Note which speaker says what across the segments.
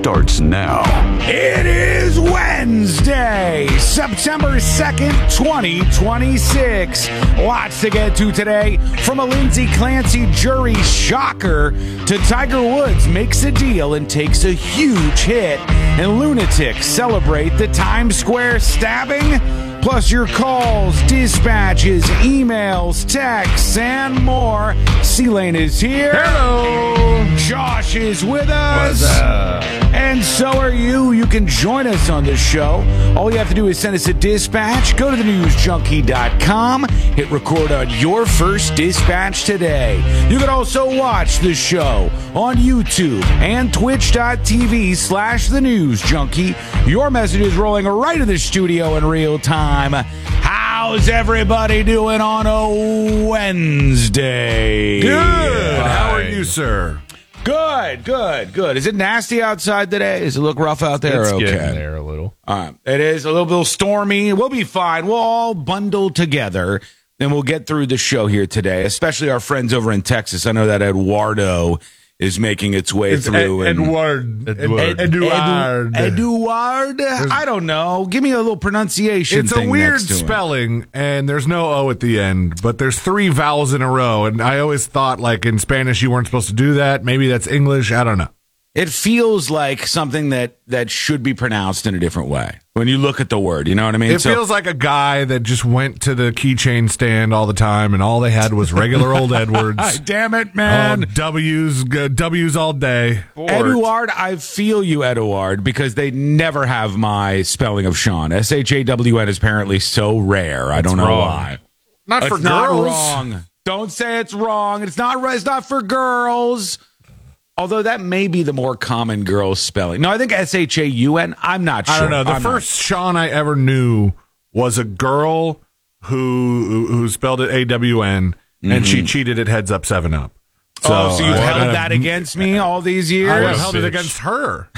Speaker 1: starts now.
Speaker 2: It is Wednesday, September 2nd, 2026. Lots to get to today. From a Lindsay Clancy jury shocker to Tiger Woods makes a deal and takes a huge hit, and lunatics celebrate the Times Square stabbing. Plus your calls, dispatches, emails, texts, and more. C-Lane is here.
Speaker 3: Hello.
Speaker 2: Josh is with us.
Speaker 3: What's up?
Speaker 2: And so are you. You can join us on this show. All you have to do is send us a dispatch. Go to thenewsjunkie.com. Hit record on your first dispatch today. You can also watch the show on YouTube and twitch.tv/thenewsjunkie. Your message is rolling right in the studio in real time. How's everybody doing on a Wednesday?
Speaker 3: Good. How are you, sir?
Speaker 2: Good. Is it nasty outside today? Does it look rough out there?
Speaker 3: It's
Speaker 2: okay.
Speaker 3: getting there a little.
Speaker 2: It is a little stormy. We'll be fine. We'll all bundle together, and we'll get through the show here today, especially our friends over in Texas. I know that Eduardo is making its way through.
Speaker 3: Eduard.
Speaker 2: I don't know. Give me a little pronunciation.
Speaker 3: It's
Speaker 2: thing
Speaker 3: a weird
Speaker 2: next to it.
Speaker 3: spelling, and there's no O at the end, but there's 3 vowels in a row, and I always thought, like, in Spanish you weren't supposed to do that. Maybe that's English. I don't know.
Speaker 2: It feels like something that should be pronounced in a different way when you look at the word. You know what I mean?
Speaker 3: It feels like a guy that just went to the keychain stand all the time, and all they had was regular old Edwards.
Speaker 2: Damn it, man.
Speaker 3: W's all day.
Speaker 2: Eduard, I feel you, Eduard, because they never have my spelling of Sean. SHAWN is apparently so rare. I don't know why.
Speaker 3: Not for
Speaker 2: It's
Speaker 3: girls.
Speaker 2: not wrong. Don't say it's wrong. It's not for girls. Although that may be the more common girls spelling. No, I think SHAUN. I'm not sure.
Speaker 3: I don't know. The first Sean I ever knew was a girl who spelled it AWN, and she cheated at Heads Up 7-Up.
Speaker 2: So you held that against me all these years?
Speaker 3: I held it against her.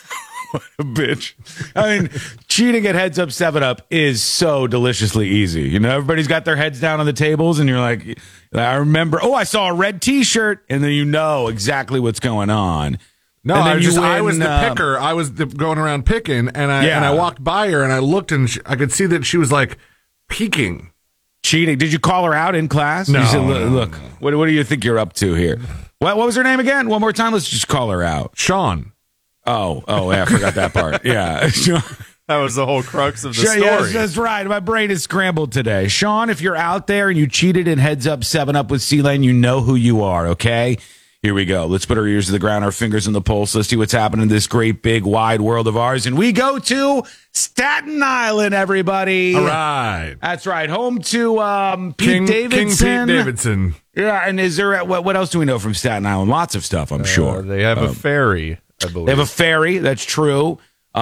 Speaker 2: A bitch. I mean, cheating at Heads Up 7-Up is so deliciously easy. You know, everybody's got their heads down on the tables, and you're like, I remember, I saw a red T-shirt, and then you know exactly what's going on.
Speaker 3: No,
Speaker 2: and then
Speaker 3: I was the picker. I was going around picking, and I walked by her, and I looked, and I could see that she was like peeking.
Speaker 2: Cheating. Did you call her out in class?
Speaker 3: No.
Speaker 2: You said, look, what do you think you're up to here? What was her name again? One more time. Let's just call her out.
Speaker 3: Sean.
Speaker 2: Oh, yeah, I forgot that part. Yeah.
Speaker 4: That was the whole crux of the story.
Speaker 2: Yes, that's right. My brain is scrambled today. Sean, if you're out there and you cheated in Heads Up 7-Up with C-Lane, you know who you are, okay? Here we go. Let's put our ears to the ground, our fingers on the pulse. Let's see what's happening in this great, big, wide world of ours. And we go to Staten Island, everybody.
Speaker 3: All right.
Speaker 2: That's right. Home to Pete Davidson.
Speaker 3: King Pete Davidson.
Speaker 2: Yeah, and is there what else do we know from Staten Island? Lots of stuff, I'm sure.
Speaker 4: They have a ferry, I believe.
Speaker 2: They have a ferry. That's true.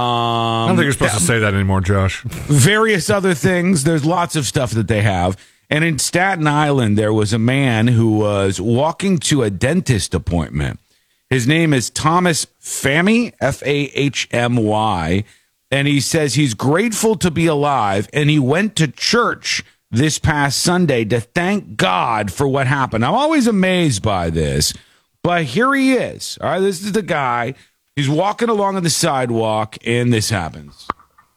Speaker 3: I don't think you're supposed to say that anymore, Josh.
Speaker 2: Various other things. There's lots of stuff that they have. And in Staten Island, there was a man who was walking to a dentist appointment. His name is Thomas Fahmy, Fahmy. And he says he's grateful to be alive. And he went to church this past Sunday to thank God for what happened. I'm always amazed by this. But here he is. All right, this is the guy. He's walking along on the sidewalk, and this happens.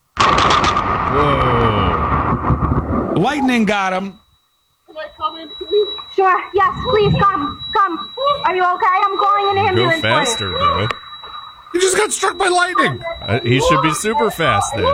Speaker 4: Whoa.
Speaker 2: Lightning got him.
Speaker 5: Can I come in, please? Sure, yes, please, come. Are you okay? I'm calling an ambulance.
Speaker 4: Go faster, though.
Speaker 3: You just got struck by lightning.
Speaker 4: He should be super fast then.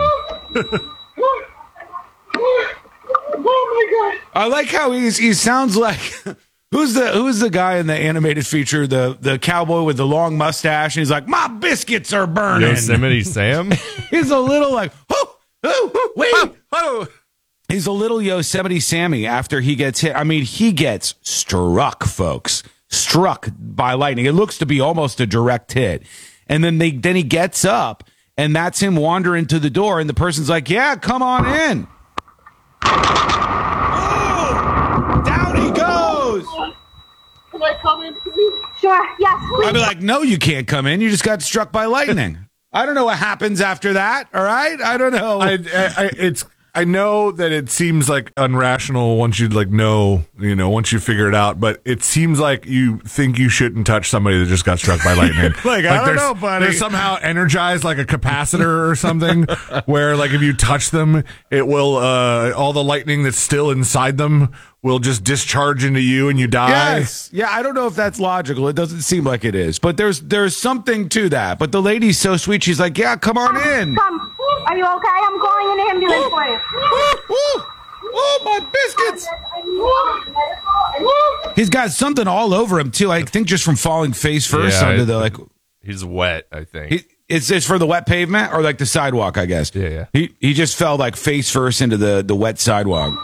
Speaker 5: Oh my God.
Speaker 2: I like how he sounds like who's the guy in the animated feature, the cowboy with the long mustache, and he's like, my biscuits are burning.
Speaker 4: Yosemite Sam?
Speaker 2: He's a little like, wait.
Speaker 3: Oh.
Speaker 2: He's a little Yosemite Sammy after he gets hit. I mean, he gets struck, folks. Struck by lightning. It looks to be almost a direct hit. And then he gets up, and that's him wandering to the door, and the person's like, yeah, come on in. Oh, down he goes.
Speaker 5: Can I come in, please? Sure, yes, please.
Speaker 2: I'd be like, no, you can't come in. You just got struck by lightning. I don't know what happens after that, all right? I don't know.
Speaker 3: I know that it seems like unrational once you once you figure it out, but it seems like you think you shouldn't touch somebody that just got struck by lightning.
Speaker 2: I don't know, buddy.
Speaker 3: They're somehow energized like a capacitor or something, where like if you touch them, it will all the lightning that's still inside them will just discharge into you and you die.
Speaker 2: Yes. Yeah, I don't know if that's logical. It doesn't seem like it is, but there's something to that. But the lady's so sweet. She's like, yeah, come on in.
Speaker 5: Come. Are you okay? I'm calling an ambulance for you.
Speaker 2: Oh, my biscuits. He's got something all over him, too. I think just from falling face first
Speaker 4: Yeah,
Speaker 2: onto the, like...
Speaker 4: He's wet, I think.
Speaker 2: It's for the wet pavement or like the sidewalk, I guess.
Speaker 4: Yeah.
Speaker 2: He just fell like face first into the wet sidewalk.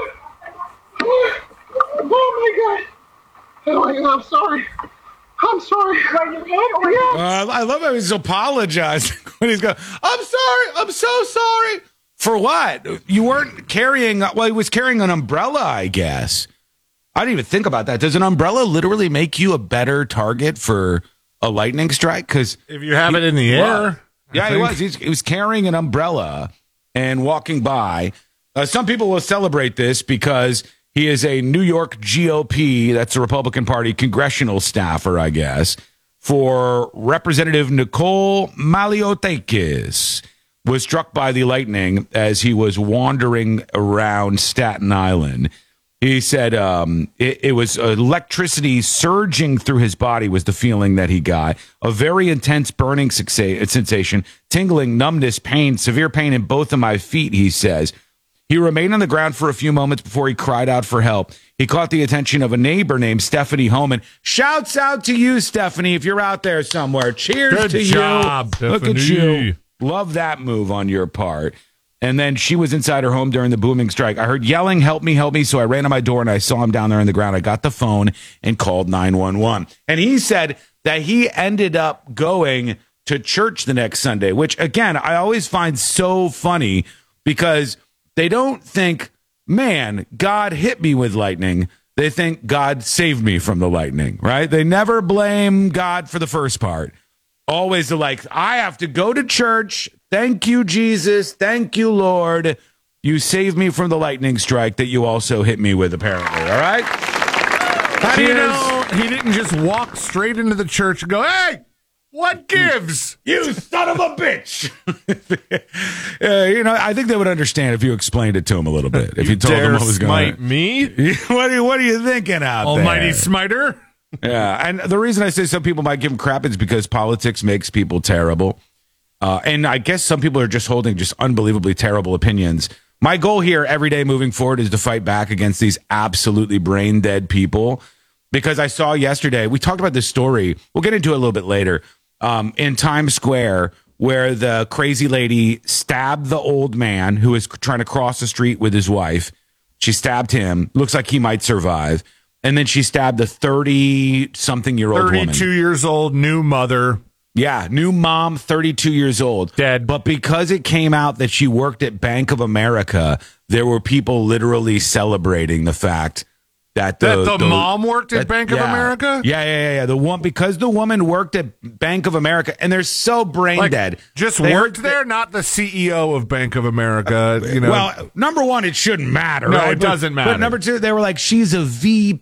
Speaker 1: Oh my god. I'm sorry. I'm sorry.
Speaker 5: Were you hit or you?
Speaker 2: I love how he's apologizing when he's going, I'm sorry. I'm so sorry. For what? You weren't carrying, well, he was carrying an umbrella, I guess. I didn't even think about that. Does an umbrella literally make you a better target for a lightning strike? Because
Speaker 3: If you have it in the air.
Speaker 2: yeah, he was. He was carrying an umbrella and walking by. Some people will celebrate this because he is a New York GOP, that's the Republican Party, congressional staffer, I guess, for Representative Nicole Maliotakis, was struck by the lightning as he was wandering around Staten Island. He said it was electricity surging through his body was the feeling that he got. A very intense burning sensation, tingling, numbness, pain, severe pain in both of my feet, he says. He remained on the ground for a few moments before he cried out for help. He caught the attention of a neighbor named Stephanie Homan. Shouts out to you, Stephanie, if you're out there somewhere. Cheers
Speaker 3: Good
Speaker 2: to
Speaker 3: job,
Speaker 2: you. Look at
Speaker 3: Stephanie.
Speaker 2: you. Love that move on your part. And then she was inside her home during the booming strike. I heard yelling, help me, help me. So I ran to my door and I saw him down there on the ground. I got the phone and called 911. And he said that he ended up going to church the next Sunday, which, again, I always find so funny because they don't think, man, God hit me with lightning. They think God saved me from the lightning, right? They never blame God for the first part. Always they're like, I have to go to church. Thank you, Jesus. Thank you, Lord. You saved me from the lightning strike that you also hit me with, apparently. All right?
Speaker 3: How do you know he didn't just walk straight into the church and go, hey, what gives?
Speaker 2: You son of a bitch. I think they would understand if you explained it to him a little bit. If you told them what was going
Speaker 4: smite
Speaker 2: on.
Speaker 4: me?
Speaker 2: What are you thinking out
Speaker 3: Almighty
Speaker 2: there?
Speaker 3: Smiter?
Speaker 2: Yeah, and the reason I say some people might give him crap is because politics makes people terrible. And I guess some people are just holding just unbelievably terrible opinions. My goal here every day moving forward is to fight back against these absolutely brain dead people. Because I saw yesterday, we talked about this story. We'll get into it a little bit later. In Times Square, where the crazy lady stabbed the old man who was trying to cross the street with his wife. She stabbed him. Looks like he might survive. And then she stabbed the 30-something-year-old woman.
Speaker 3: 32 years old, new mother.
Speaker 2: Yeah, new mom, 32 years old.
Speaker 3: Dead.
Speaker 2: But because it came out that she worked at Bank of America, there were people literally celebrating the fact that
Speaker 3: the mom worked at Bank of America?
Speaker 2: Yeah. Because the woman worked at Bank of America, and they're so brain dead.
Speaker 3: Just
Speaker 2: They
Speaker 3: worked
Speaker 2: heard
Speaker 3: there, not the CEO of Bank of America.
Speaker 2: Well, number one, it shouldn't matter.
Speaker 3: No,
Speaker 2: right?
Speaker 3: it doesn't matter.
Speaker 2: But number two, they were like, she's a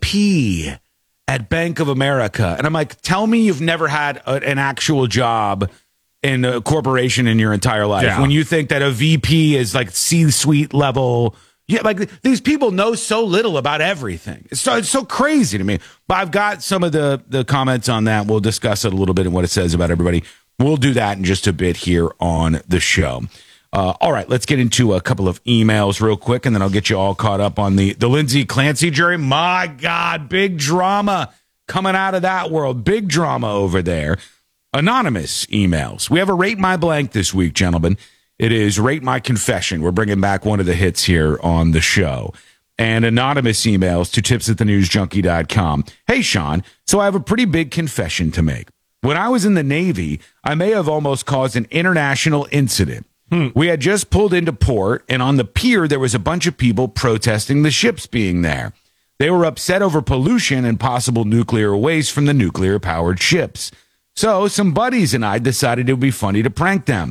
Speaker 2: VP at Bank of America. And I'm like, tell me you've never had an actual job in a corporation in your entire life.
Speaker 3: Yeah.
Speaker 2: When you think that a VP is like C-suite level. Yeah, like these people know so little about everything. It's so crazy to me. But I've got some of the comments on that. We'll discuss it a little bit and what it says about everybody. We'll do that in just a bit here on the show. All right, let's get into a couple of emails real quick, and then I'll get you all caught up on the Lindsay Clancy jury. My God, big drama coming out of that world. Big drama over there. Anonymous emails. We have a Rate My Blank this week, gentlemen. It is Rate My Confession. We're bringing back one of the hits here on the show. And anonymous emails to tips@thenewsjunkie.com. Hey, Sean, so I have a pretty big confession to make. When I was in the Navy, I may have almost caused an international incident. We had just pulled into port, and on the pier, there was a bunch of people protesting the ships being there. They were upset over pollution and possible nuclear waste from the nuclear-powered ships. So some buddies and I decided it would be funny to prank them.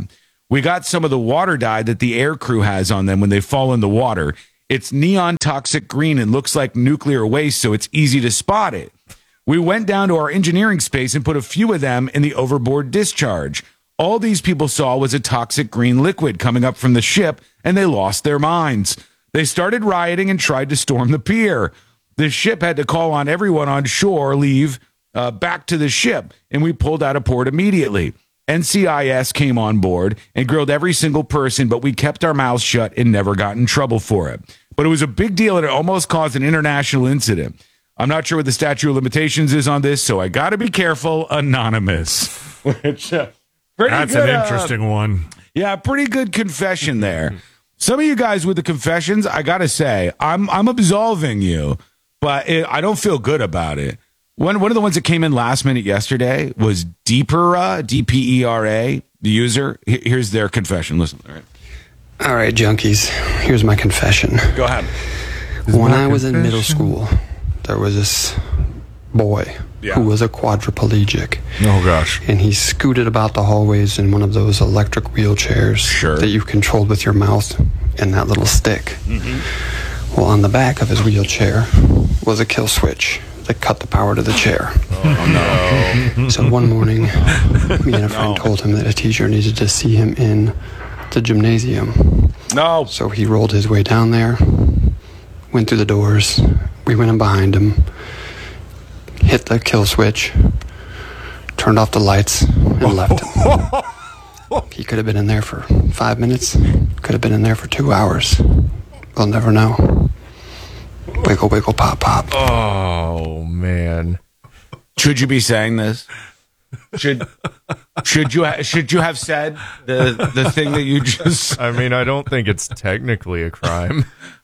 Speaker 2: We got some of the water dye that the air crew has on them when they fall in the water. It's neon toxic green and looks like nuclear waste, so it's easy to spot it. We went down to our engineering space and put a few of them in the overboard discharge. All these people saw was a toxic green liquid coming up from the ship, and they lost their minds. They started rioting and tried to storm the pier. The ship had to call on everyone on shore, leave back to the ship, and we pulled out of port immediately. NCIS came on board and grilled every single person, but we kept our mouths shut and never got in trouble for it. But it was a big deal, and it almost caused an international incident. I'm not sure what the statute of limitations is on this, so I got to be careful. Anonymous. Which,
Speaker 3: That's
Speaker 2: good,
Speaker 3: an interesting one.
Speaker 2: Yeah, pretty good confession there. Some of you guys with the confessions, I got to say, I'm absolving you, but I don't feel good about it. One of the ones that came in last minute yesterday was Deepera, D-P-E-R-A, the user. Here's their confession. Listen.
Speaker 6: All right, junkies. Here's my confession.
Speaker 2: Go ahead.
Speaker 6: When I was in middle school, there was this boy who was a quadriplegic.
Speaker 3: Oh, gosh.
Speaker 6: And he scooted about the hallways in one of those electric wheelchairs that you controlled with your mouth and that little stick. Mm-hmm. Well, on the back of his wheelchair was a kill switch that cut the power to the chair.
Speaker 2: Oh, no.
Speaker 6: So one morning, me and a friend told him that a teacher needed to see him in the gymnasium.
Speaker 2: No.
Speaker 6: So he rolled his way down there, went through the doors, we went in behind him, hit the kill switch, turned off the lights, and left him. He could have been in there for 5 minutes, could have been in there for 2 hours. We'll never know. Wiggle, wiggle, pop, pop.
Speaker 4: Oh, man.
Speaker 2: Should you be saying this? Should you have said the thing that you just?
Speaker 4: I mean, I don't think it's technically a crime.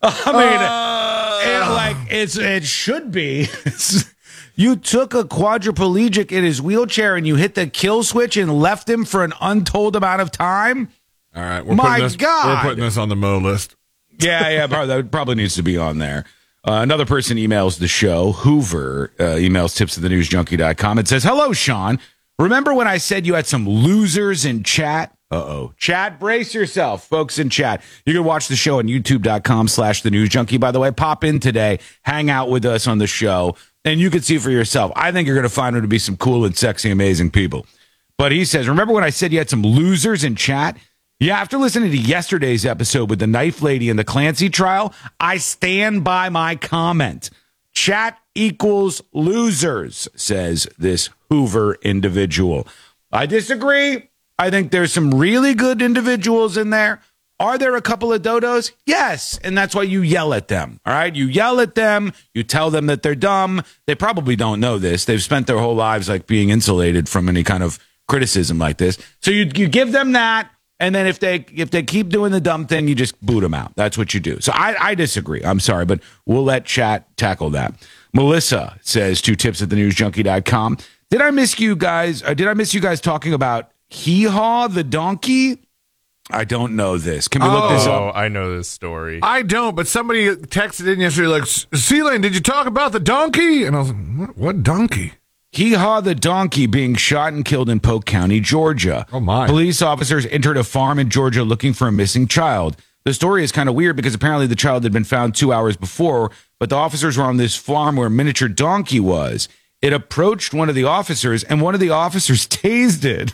Speaker 2: I mean, it should be. You took a quadriplegic in his wheelchair and you hit the kill switch and left him for an untold amount of time.
Speaker 3: All right,
Speaker 2: God,
Speaker 3: we're putting this on the Mo list.
Speaker 2: Yeah, that probably needs to be on there. Another person emails the show. Hoover emails tips@thenewsjunkie.com. It says, "Hello, Sean. Remember when I said you had some losers in chat? Uh-oh. Chat, brace yourself, folks in chat. You can watch the show on youtube.com/thenewsjunkie. By the way, pop in today, hang out with us on the show, and you can see for yourself. I think you're going to find them to be some cool and sexy, amazing people." But he says, "Remember when I said you had some losers in chat? Yeah, after listening to yesterday's episode with the knife lady and the Clancy trial, I stand by my comment. Chat equals losers," says this Hoover individual. I disagree. I think there's some really good individuals in there. Are there a couple of dodos? Yes. And that's why you yell at them. All right. You yell at them. You tell them that they're dumb. They probably don't know this. They've spent their whole lives like being insulated from any kind of criticism like this. So you give them that. And then if they keep doing the dumb thing, you just boot them out. That's what you do. So I disagree. I'm sorry, but we'll let chat tackle that. Melissa says 2 tips@thenewsjunkie.com. Did I miss you guys talking about Hee-Haw the donkey? I don't know this. Can we look this up?
Speaker 4: Oh, I know this story.
Speaker 3: I don't, but somebody texted in yesterday like, "Sealand, did you talk about the donkey?" And I was like, what donkey?
Speaker 2: Hee-Haw the donkey being shot and killed in Polk County, Georgia.
Speaker 3: Oh, my.
Speaker 2: Police officers entered a farm in Georgia looking for a missing child. The story is kind of weird because apparently the child had been found 2 hours before, but the officers were on this farm where a miniature donkey was. It approached one of the officers, and one of the officers tased it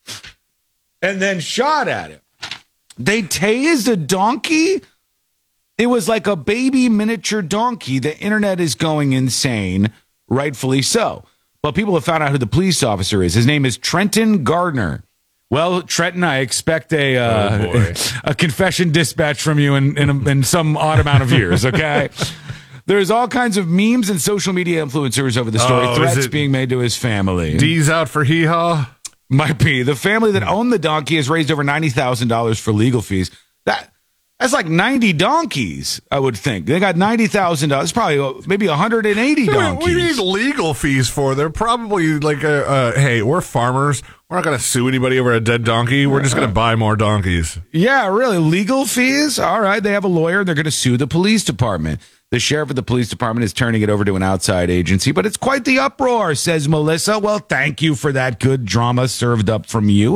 Speaker 2: and then shot at it. They tased a donkey? It was like a baby miniature donkey. The internet is going insane, rightfully so. But people have found out who the police officer is. His name is Trenton Gardner. Well, Trenton, I expect a confession dispatch from you in some odd amount of years, okay? There's all kinds of memes and social media influencers over the story. Threats being made to his family.
Speaker 3: D's out for hee-haw?
Speaker 2: Might be. The family that owned the donkey has raised over $90,000 for legal fees. That's like 90 donkeys, I would think. They got $90,000. Probably maybe 180 donkeys.
Speaker 3: We need legal fees for. They're probably like, hey, we're farmers. We're not going to sue anybody over a dead donkey. We're just going to buy more donkeys.
Speaker 2: Yeah, really. Legal fees? All right. They have a lawyer. They're going to sue the police department. The sheriff of the police department is turning it over to an outside agency, but it's quite the uproar, says Melissa. Well, thank you for that good drama served up from you.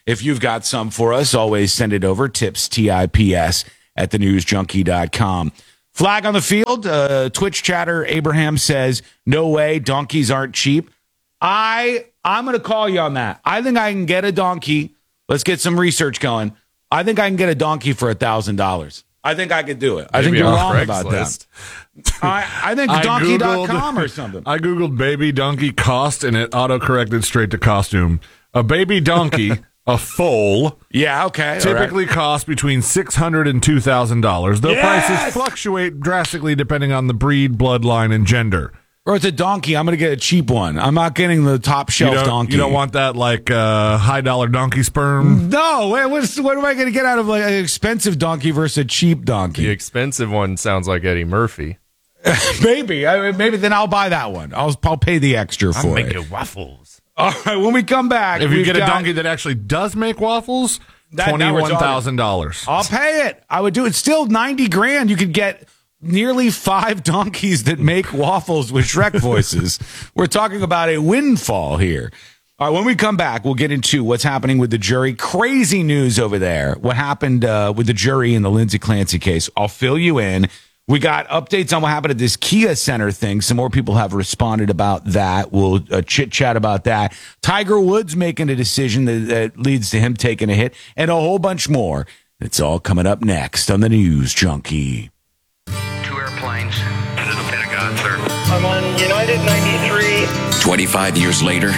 Speaker 2: If you've got some for us, always send it over. Tips, TIPS, at thenewsjunkie.com. Flag on the field. Twitch chatter Abraham says, no way, donkeys aren't cheap. I'm going to call you on that. I think I can get a donkey. Let's get some research going. I think I can get a donkey for $1,000. I think I could do it. I think
Speaker 4: Maybe
Speaker 2: you're
Speaker 4: on
Speaker 2: wrong about
Speaker 4: Craigslist.
Speaker 2: that. I think donkey.com or something.
Speaker 3: I Googled baby donkey cost, and it auto-corrected straight to costume. A baby donkey, a foal,
Speaker 2: Yeah, okay.
Speaker 3: typically costs between $600 and $2,000, though
Speaker 2: Yes!
Speaker 3: prices fluctuate drastically depending on the breed, bloodline, and gender.
Speaker 2: Or it's a donkey. I'm going to get a cheap one. I'm not getting the top shelf donkey.
Speaker 3: You don't want that like high-dollar donkey sperm?
Speaker 2: No. What am I going to get out of like an expensive donkey versus a cheap
Speaker 4: The
Speaker 2: donkey?
Speaker 4: expensive one sounds like Eddie Murphy.
Speaker 2: Maybe then I'll buy that one. I'll pay the extra for it.
Speaker 4: waffles.
Speaker 2: All right. When we come back,
Speaker 3: If you
Speaker 2: we've
Speaker 3: get a
Speaker 2: got-
Speaker 3: donkey that actually does make waffles,
Speaker 2: Now we're talking.
Speaker 3: $21,000.
Speaker 2: I'll pay it. I would do it. Still $90,000. You could get nearly 5 donkeys that make waffles with Shrek voices. We're talking about a windfall here. All right, when we come back, we'll get into what's happening with the jury. Crazy news over there. What happened with the jury in the Lindsay Clancy case. I'll fill you in. We got updates on what happened at this Kia Center thing. Some more people have responded about that. We'll chit-chat about that. Tiger Woods making a decision that leads to him taking a hit, and a whole bunch more. It's all coming up next on the News Junkie.
Speaker 7: 2 airplanes into the Pentagon, sir.
Speaker 1: I'm on United 93.
Speaker 8: 25 years later,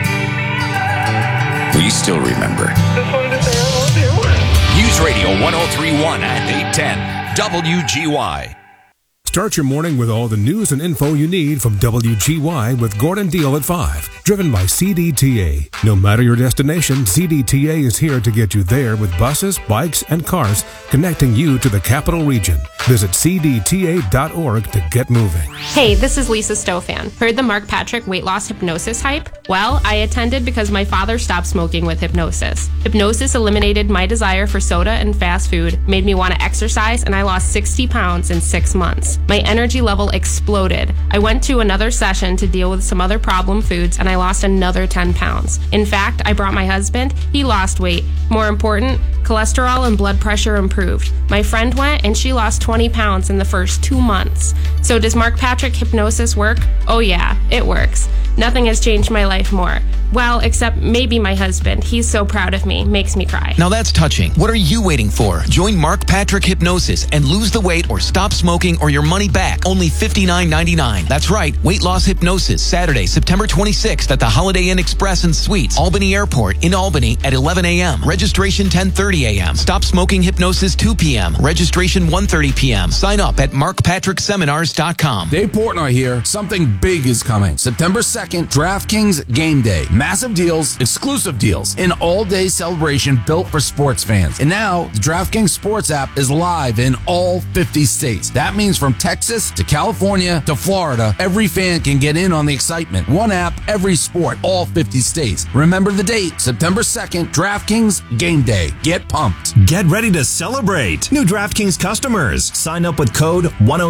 Speaker 8: we still remember.
Speaker 1: Just wanted to say I love you.
Speaker 8: News Radio 1031 at 810 WGY.
Speaker 9: Start your morning with all the news and info you need from WGY with Gordon Deal at 5. Driven by CDTA. No matter your destination, CDTA is here to get you there with buses, bikes, and cars connecting you to the capital region. Visit CDTA.org to get moving.
Speaker 10: Hey, this is Lisa Stofan. Heard the Mark Patrick weight loss hypnosis hype? Well, I attended because my father stopped smoking with hypnosis. Hypnosis eliminated my desire for soda and fast food, made me want to exercise, and I lost 60 pounds in 6 months. My energy level exploded. I went to another session to deal with some other problem foods, and I lost another 10 pounds. In fact, I brought my husband. He lost weight. More important, cholesterol and blood pressure improved. My friend went, and she lost 20 pounds in the first 2 months. So does Mark Patrick hypnosis work? Oh yeah, it works. Nothing has changed my life more. Well, except maybe my husband. He's so proud of me. Makes me cry.
Speaker 11: Now that's touching. What are you waiting for? Join Mark Patrick Hypnosis and lose the weight or stop smoking or your money back. Only $59.99. That's right. Weight loss hypnosis. Saturday, September 26th at the Holiday Inn Express and Suites, Albany Airport in Albany at 11 a.m. Registration 10:30 a.m. Stop smoking hypnosis 2 p.m. Registration 1:30 p.m. Sign up at markpatrickseminars.com.
Speaker 12: Dave Portnoy here. Something big is coming. September 2nd, DraftKings Game Day. Massive deals, exclusive deals, an all-day celebration built for sports fans. And now, the DraftKings Sports app is live in all 50 states. That means from Texas to California to Florida, every fan can get in on the excitement. One app, every sport, all 50 states. Remember the date, September 2nd, DraftKings Game Day. Get pumped.
Speaker 13: Get ready to celebrate. New DraftKings customers. Sign up with code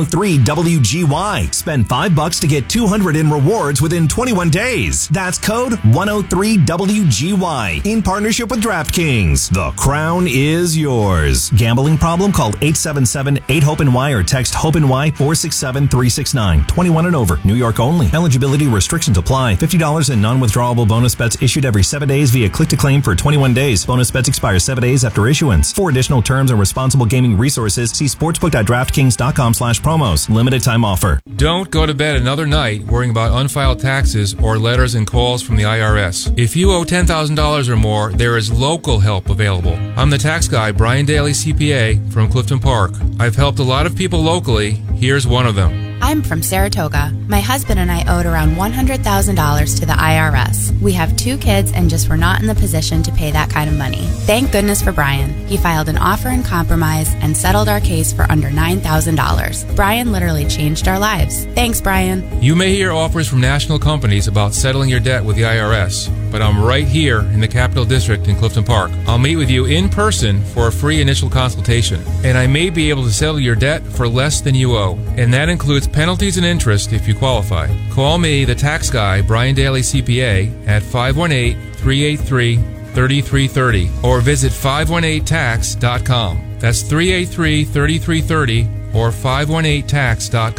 Speaker 13: 103WGY. Spend $5 to get $200 in rewards within 21 days. That's code 103WGY in partnership with DraftKings. The crown is yours. Gambling problem? Call 877-8-HOPE-NY or text HOPE-NY 467-369. 21 and over. New York only. Eligibility restrictions apply. $50 in non-withdrawable bonus bets issued every 7 days via click-to-claim for 21 days. Bonus bets expire 7 days after issuance. For additional terms and responsible gaming resources, see sportsbook.draftkings.com/promos. Limited time offer.
Speaker 14: Don't go to bed another night worrying about unfiled taxes or letters and calls from the IRS. If you owe $10,000 or more, there is local help available. I'm the tax guy, Brian Daly, CPA, from Clifton Park. I've helped a lot of people locally. Here's one of them.
Speaker 15: I'm from Saratoga. My husband and I owed around $100,000 to the IRS. We have 2 kids and just were not in the position to pay that kind of money. Thank goodness for Brian. He filed an offer in compromise and settled our case for under $9,000. Brian literally changed our lives. Thanks, Brian.
Speaker 14: You may hear offers from national companies about settling your debt with the IRS, but I'm right here in the Capital District in Clifton Park. I'll meet with you in person for a free initial consultation, and I may be able to settle your debt for less than you owe, and that includes penalties and interest if you qualify. Call me, the tax guy, Brian Daly CPA, at 518-383 383-3330 or visit 518tax.com. That's 383-3330 or 518tax.com.